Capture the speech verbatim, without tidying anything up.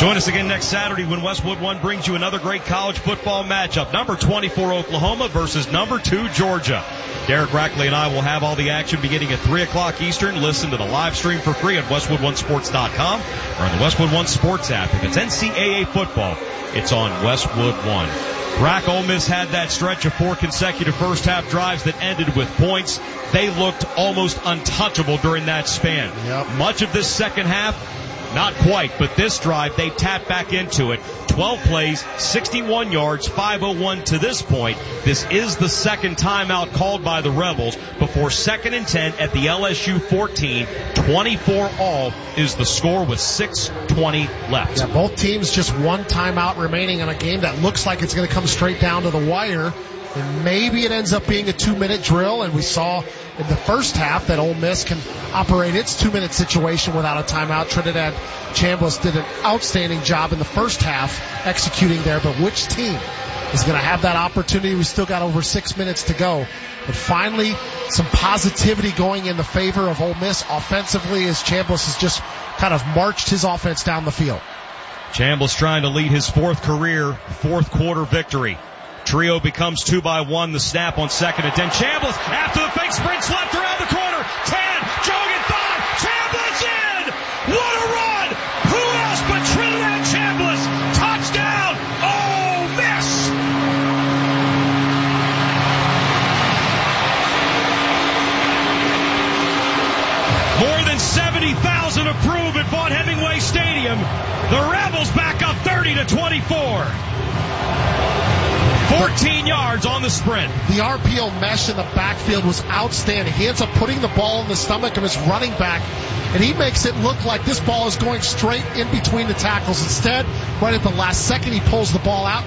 Join us again next Saturday when Westwood One brings you another great college football matchup. Number twenty-four Oklahoma versus number two Georgia. Derek Rackley and I will have all the action beginning at three o'clock Eastern. Listen to the live stream for free at westwood one sports dot com or on the Westwood One Sports app. If it's N C double A football, it's on Westwood One. Rack Ole Miss had that stretch of four consecutive first-half drives that ended with points. They looked almost untouchable during that span. Yep. Much of this second half, not quite, but this drive, they tapped back into it. twelve plays, sixty-one yards, five oh one to this point. This is the second timeout called by the Rebels before second and ten at the L S U fourteen. twenty-four all is the score with six twenty left. Yeah, both teams just one timeout remaining in a game that looks like it's going to come straight down to the wire. And maybe it ends up being a two-minute drill, and we saw in the first half that Ole Miss can operate its two-minute situation without a timeout. Trinidad Chambliss did an outstanding job in the first half executing there, but which team is going to have that opportunity? We still got over six minutes to go. But finally, some positivity going in the favor of Ole Miss offensively as Chambliss has just kind of marched his offense down the field. Chambliss trying to lead his fourth career, fourth quarter victory. Trio becomes two by one. The snap on second and ten. Chambliss after the fake sprints left around the corner. ten, jogging five. Chambliss in. What a run. Who else but Trinidad Chambliss? Touchdown. Ole Miss. More than seventy thousand approve at Vaught Hemingway Stadium. The Rebels back up thirty to twenty-four. fourteen yards on the sprint. The R P O mesh in the backfield was outstanding. He ends up putting the ball in the stomach of his running back, and he makes it look like this ball is going straight in between the tackles. Instead, right at the last second, he pulls the ball out.